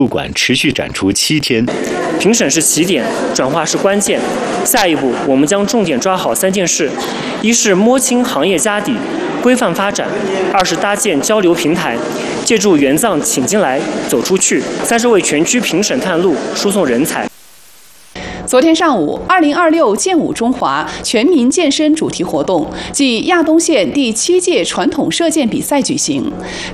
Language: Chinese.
馆持续展出7天。 评审是起点，转化是关键。下一步，我们将重点抓好3件事：一是摸清行业家底，规范发展；二是搭建交流平台，借助援藏请进来，走出去；三是为全区评审探路，输送人才。 昨天上午，2026健舞中华全民健身主题活动暨亚东县第7届传统射箭比赛举行。